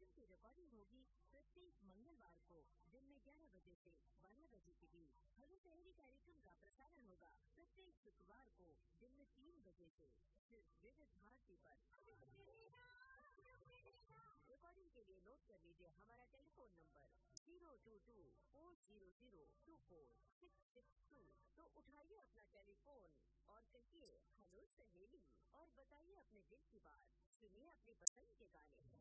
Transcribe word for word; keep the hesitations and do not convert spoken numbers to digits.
कार्यक्रम की रिकॉर्डिंग होगी प्रत्येक मंगलवार को दिन में ग्यारह बजे से बारह बजे के बीच। हेलो शहरी कार्यक्रम का प्रसारण होगा प्रत्येक शुक्रवार को दिन में तीन बजे से सिर्फ विविध भारती पर। रिकॉर्डिंग के लिए नोट कर लीजिए हमारा telephone number zero to to four zero zero to four six six to. तो उठाइए अपना टेलीफोन और कहिए हेलो सहेली और बताइए अपने दिल की बात। सुनिए अपनी पसंद के गाने।